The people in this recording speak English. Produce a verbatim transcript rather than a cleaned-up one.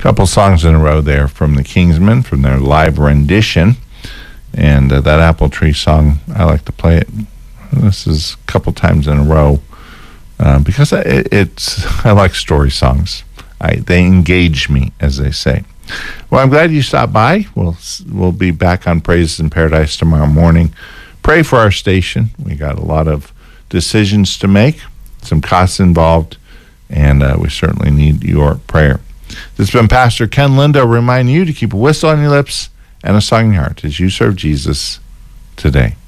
Couple songs in a row there from the Kingsmen, from their live rendition. And uh, that Apple Tree song, I like to play it. This is a couple times in a row uh, because it, it's I like story songs. I, they engage me, as they say. Well, I'm glad you stopped by. We'll we'll be back on Praises in Paradise tomorrow morning. Pray for our station. We got a lot of decisions to make, some costs involved, and uh, we certainly need your prayer. This has been Pastor Ken Lindo reminding you to keep a whistle on your lips and a song in your heart as you serve Jesus today.